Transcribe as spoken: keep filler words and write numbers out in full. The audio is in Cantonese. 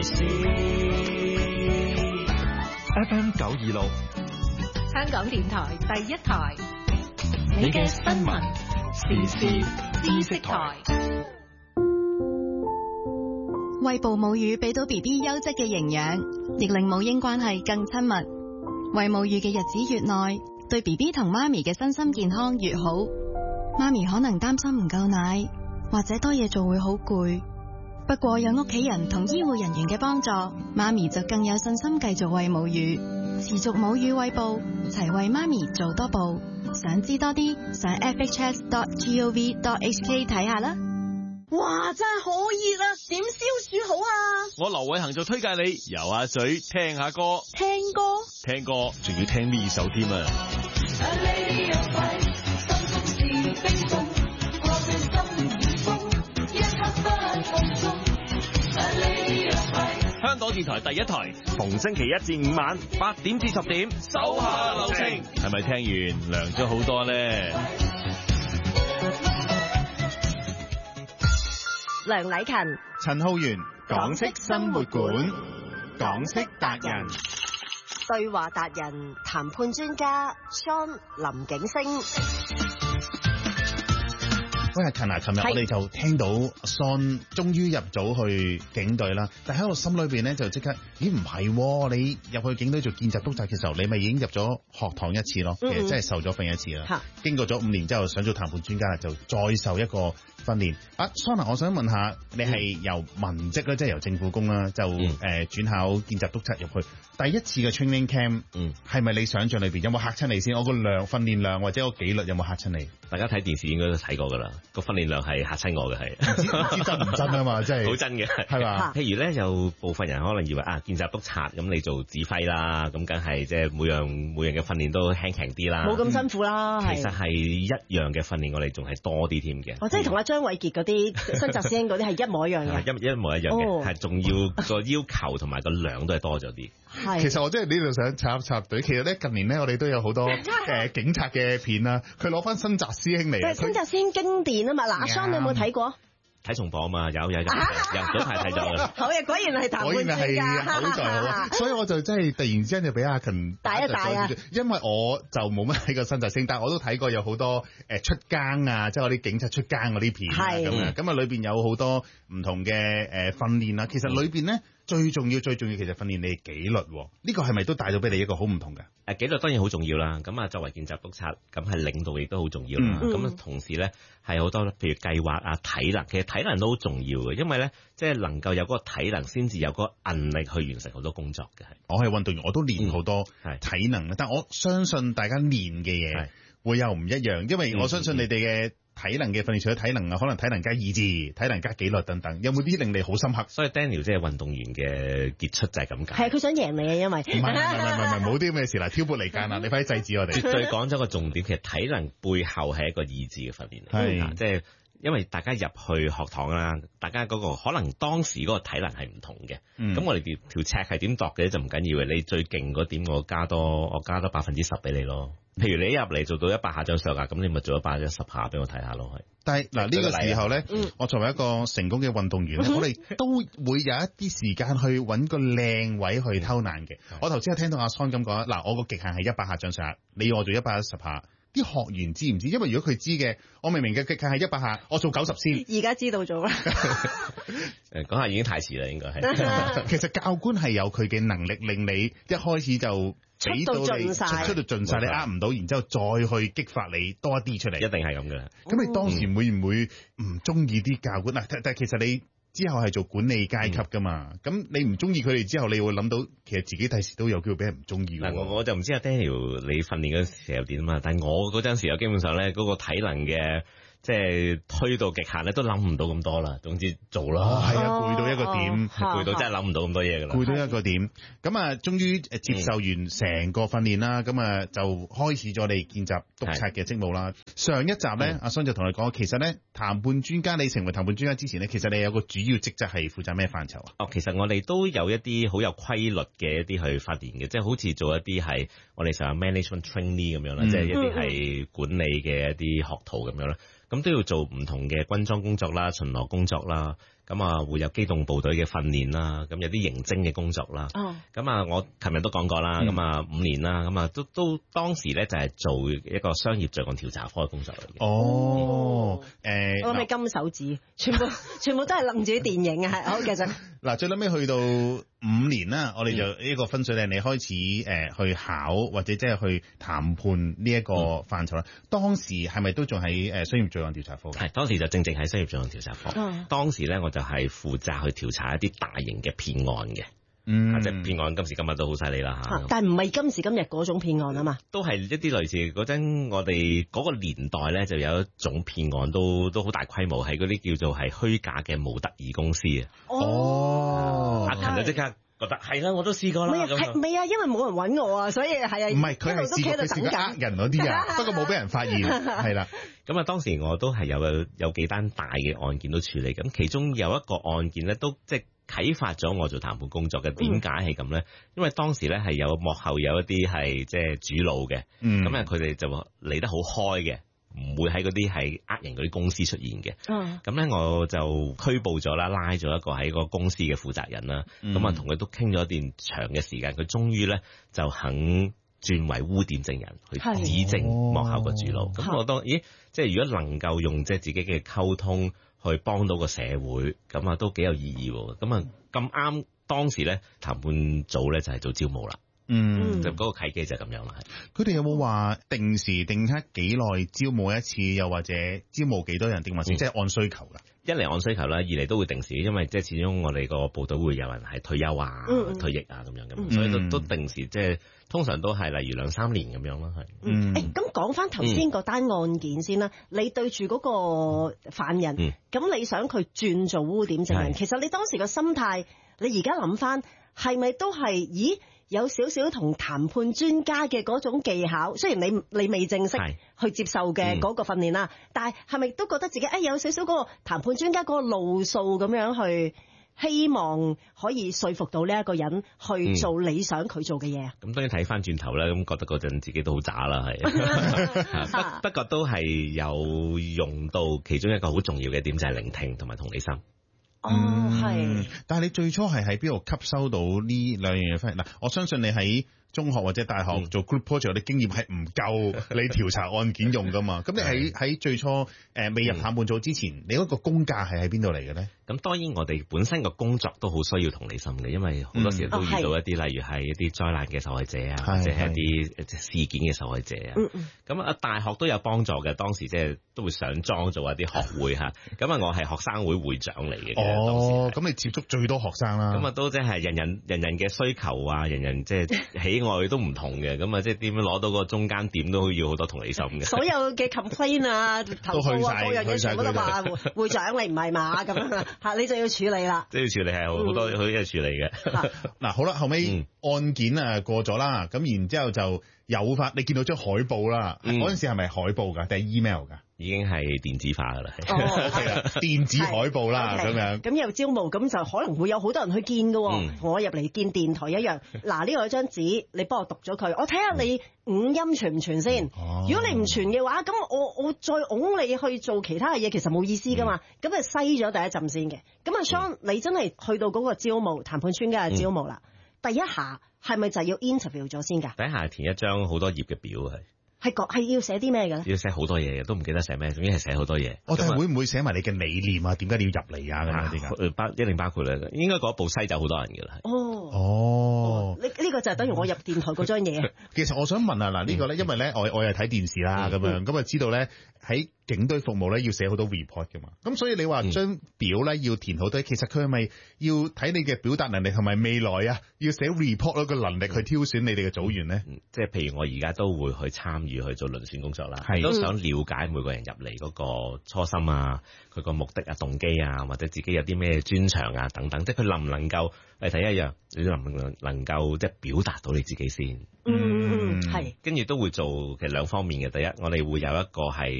事。F M 九二六， 香港電台第一台， 你嘅新聞時事知識台。 餵哺母乳俾到 B B 優質嘅營養，亦令母嬰關係更親密。餵母乳嘅日子越耐，對 B B 同媽咪嘅身心健康越好。媽咪可能擔心唔夠奶，或者多嘢做會好攰。不過有屋企人同醫護人員嘅幫助，媽咪就更有信心繼續餵母乳，持續母乳餵哺，齊為媽咪做多步。想知多啲，上 f h s dot gov dot h k 睇下啦。 哇，真係好熱啊！點消暑好啊？ 我劉偉恒就推介你游下水，聽下歌。 聽歌？ 聽歌，仲要聽呢首添啊！香港電台第一台，逢星期一至五晚八點至十點，手下留情。係咪聽完涼咗好多咧？ 梁禮勤、 陳浩源，港式生活館，港式達人， 對話達人，談判專家 Sean 林景星。 喂，勤啊！琴日我哋就聽到阿 Son 終於入咗去警隊啦，但喺我心裏邊咧就即刻，咦唔係？你入去警隊做見習督察嘅時候，你咪已經入咗學堂一次咯，其實真係受咗訓一次啦。嗯、經過咗五年之後，想做談判專家，就再受一個訓練。啊 Son， 我想問下，你係由文職咧，即係由政府工啦，就誒、嗯呃、轉考見習督察入去，第一次嘅 training camp， 嗯，係咪你想象裏邊有冇嚇親你先？我個量訓練量或者個紀律有冇嚇親你？ 大家睇電視應該都睇過㗎啦。個訓練量係嚇親我嘅，係唔知唔知真唔真啊嘛，真係好真嘅， 係嘛？ 譬如咧，有部分人可能以為啊，見習督察咁你做指揮啦，咁梗係即係每樣每樣嘅訓練都輕輕啲啦， 冇咁辛苦啦。 嗯、其實係一樣嘅訓練，我哋仲係多啲添嘅。 哦，即係同阿張偉傑嗰啲新澤師兄嗰啲係一模一樣嘅， 一一模一樣嘅，係仲、哦、要個要求同埋個量都係多咗啲。 係，其實我真係呢度想插插隊。其實咧近年咧，我哋都有好多誒、呃、警察嘅片啦。佢攞翻新澤師兄嚟， 新澤師兄經典啊嘛。嗱，阿 Sean 你有冇睇過？ 睇重播啊嘛，有有有，有早排睇咗啦。 好嘢，果然係談判專家， 好在好啊。所以我就真係突然之間就俾阿勤大一大啊。 因為我就冇乜睇過新澤師兄，但係我都睇過有好多誒出更啊，即係我啲警察出更嗰啲片啊咁樣。咁啊裏邊有好多唔同嘅誒訓練啦。其實裏邊咧。最重要最重要其實訓練你紀律，呢個係咪都帶到俾你一個好唔同嘅？誒紀律當然好重要啦，咁啊作為見習督察，咁係領導亦都好重要啦。咁啊、嗯、同時咧係好多譬如計劃啊、體能，其實體能都好重要嘅，因為咧即係能夠有嗰個體能，先至有嗰個韌力去完成好多工作嘅。係我係運動員，我都練好多體能，嗯、但我相信大家練嘅嘢會有唔一樣，因為我相信你哋嘅。體能嘅訓練，除咗體能啊，可能體能加意志、體能加紀律等等，有冇啲令你好深刻？ 所以 Daniel 即係運動員嘅傑出就係咁解。 係佢想贏你啊，因為唔係唔係唔係冇啲咁嘅事啦，挑撥離間啦，你快啲制止我哋。 絕對講咗個重點，其實體能背後係一個意志嘅訓練嚟，係即係因為大家入去學堂啦，大家嗰個可能當時嗰個體能係唔同嘅，咁、嗯、我哋條條尺係點度嘅就唔緊要嘅，你最勁嗰點我加多我加多百分之十俾你咯。譬如你一入嚟做到一百下掌上壓，咁你咪做一百一十下俾我睇下咯。係， 但係嗱呢個時候咧，嗯、我作為一個成功嘅運動員咧，嗯、我哋都會有一啲時間去揾個靚位去偷懶嘅。嗯、我頭先有聽到阿 Son 咁講，嗱我個極限係一百下掌上壓，你要我做一百一十下。啲學員知唔知？因為如果佢知嘅，我明明嘅極限係一百下，我做九十先。 而家知道咗啦。 誒，講下已經太遲啦，應該係。 其實教官係有佢嘅能力，令你一開始就俾到你出出到盡晒，你呃唔到，然之後再去激發你多一啲出嚟。 一定係咁嘅。咁你當時會唔會唔中意啲教官？嗱、嗯，但係其實你。之後係做管理階級噶嘛，咁、嗯、你唔中意佢哋之後，你會諗到其實自己第時都有機會俾人唔中意。 嗱，我我就唔知阿 Daniel 你訓練嗰時候點啊嘛，但係我嗰陣時候基本上咧嗰個體能嘅。即係推到極限咧，都諗唔到咁多啦。總之做啦， 係、哦、啊，攰到一個點，攰、 哦、到真係諗唔到咁多嘢噶啦。 攰到一個點，咁啊，終於誒接受完成個訓練啦，咁啊、嗯、就開始咗你見習督察嘅職務啦。是上一集咧，嗯、阿 Son 就同你講，其實咧談判專家，你成為談判專家之前咧，其實你有個主要職責係負責咩範疇啊？ 哦，其實我哋都有一啲好有規律嘅一啲去發言嘅，即係好似做一啲係我哋成日 management trainee 咁樣啦，嗯、即係一啲係管理嘅一啲學徒咁樣啦。咁都要做唔同嘅軍裝工作啦、巡邏工作啦，咁咁啊會有機動部隊嘅訓練啦，咁有啲刑偵嘅工作啦。哦。咁啊，我琴日都講過啦，咁啊五年啦，咁啊都都當時咧就係做一個商業罪案調查科嘅工作嚟嘅。 哦。誒。 我咪金手指，全部全部都係諗住啲電影啊，係好繼續。 嗱，最尾去到五年啦，我哋就呢個分水嶺，你開始誒去考或者即係去談判呢一個範疇啦。嗯、當時係咪都仲喺誒商業罪案調查科？係， 當時就正正喺商業罪案調查科。嗯、當時咧我就係負責去調查一啲大型嘅騙案嘅。嗯，即係騙案，今時今日都好犀利啦嚇。 但係唔係今時今日嗰種騙案啊嘛？ 都係一啲類似嗰陣，我哋嗰個年代咧就有一種騙案，都都好大規模，係嗰啲叫做係虛假嘅模特兒公司啊。 哦， 阿勤就即刻覺得係啦，我都試過啦。 係未啊？因為冇人揾我啊，所以係啊。唔係佢係試過，佢試過呃人嗰啲啊，不過冇俾人發現，係啦。 咁啊，當時我都係有有幾單大嘅案件都處理，咁其中有一個案件咧，都即係啟發咗我做談判工作嘅。點解係咁咧？嗯、因為當時咧係有幕後有一啲係即係主腦嘅，咁啊佢哋就嚟得好開嘅，唔會喺嗰啲係呃人嗰啲公司出現嘅。咁咧、嗯、我就拘捕咗啦，拉咗一個喺個公司嘅負責人啦。咁啊同佢都傾咗一段長嘅時間，佢終於咧就肯轉為污點證人去指證幕後個主腦。咁、哦、我當咦，即係如果能夠用即係自己嘅溝通去幫到個社會，咁啊都幾有意義喎。咁啊咁啱當時咧談判組咧就係做招募啦。嗯，就嗰個契機就係咁樣啦。 佢哋有冇話定時定刻幾耐招募一次，又或者招募幾多人，定還是即係按需求㗎？ 一嚟按需求啦，二嚟都會定時，因為即係始終我哋個部隊會有人係退休啊、嗯、退役啊咁樣嘅，嗯、所以都都定時，即係通常都係例如兩三年咁樣啦，係。 嗯，誒咁講翻頭先個單案件先啦，嗯、你對住嗰個犯人，咁、嗯、你想佢轉做污點證人，是其實你當時個心態，你而家諗翻係咪都係？咦？有少少同談判專家嘅嗰種技巧，雖然你你未正式去接受嘅嗰個訓練啦，嗯、但係係咪都覺得自己誒、哎、有少少嗰個談判專家嗰個路數咁樣去，希望可以說服到呢一個人去做你想佢做嘅嘢啊？咁、 嗯、當然睇翻轉頭咧，咁覺得嗰陣自己都好渣啦，係不不過都係有用到其中一個好重要嘅點，就係、是、聆聽同埋同理心。 哦，係、嗯。 但係你最初係喺邊度吸收到呢兩樣嘢翻嚟？嗱，我相信你喺中學或者大學做 group project 啲經驗係唔夠你調查案件用噶嘛？咁你喺喺最初誒、呃、未入談判組之前，你嗰個工價係喺邊度嚟嘅咧？ 咁當然我哋本身個工作都好需要同理心嘅，因為好多時都遇到一啲、嗯、例如係一啲災難嘅受害者啊，嗯、或者係一啲事件嘅受害者啊。咁啊、嗯，大學都有幫助嘅，當時即係都會上莊做一啲學會嚇。咁啊，我係學生會會長嚟嘅。 哦，咁你接觸最多學生啦。 咁啊，都即係人人人人嘅需求啊，人人即係喜愛都唔同嘅。咁啊，即係點樣攞到個中間點都要好多同理心嘅。 所有嘅 complain 啊、投訴啊、各樣嘢全部都話會長你唔係嘛咁樣嚇，你就要處理啦。 即係要處理係好多好多嘢處理嘅。 嗱，好啦，後尾案件啊過咗啦，咁然之後就有發，你見到張海報啦。嗰陣時係咪海報㗎定係 email 㗎？ 已經係電子化㗎啦， 係啦，電子海報啦咁樣。 咁有招募，咁就可能會有好多人去見㗎。嗯、我入嚟見電台一樣。嗱，呢個有張紙，你幫我讀咗佢，我睇下你五音全唔全先。哦、如果你唔全嘅話，咁我我再擁你去做其他嘅嘢，其實冇意思㗎嘛。咁就篩咗第一陣先嘅。咁阿 Sean，你真係去到嗰個招募談判專家嘅招募啦，嗯、第一下係咪就要 interview 咗先㗎？ 第一下填一張好多頁嘅表係。 係講係要寫啲咩嘅咧？ 要寫好多嘢嘅，都唔記得寫咩，總之係寫好多嘢。 我哋會唔會寫埋你嘅理念啊？點解你要入嚟啊？咁樣啲包一定包括咧，應該嗰部西就好多人嘅啦。 哦哦， 呢呢個就係等於我入電台嗰張嘢。 其實我想問啊，嗱、這、呢個咧，因為咧我我又睇電視啦，咁樣咁啊知道咧喺警隊服務咧要寫好多 report 㗎嘛。咁所以你話張表咧要填好多，其實佢係咪要睇你嘅表達能力同埋未來啊？要寫 report 嗰個能力去挑選你哋嘅組員咧？ 嗯、即係譬如我而家都會去參與去做遴選工作啦， 係都想了解每個人入嚟嗰個初心啊，佢個目的啊、動機啊，或者自己有啲咩專長啊等等，即係佢能唔能夠嚟睇一樣，你能唔能能夠即係表達到你自己先？ 嗯，係。 跟住都會做其實兩方面嘅，第一我哋會有一個係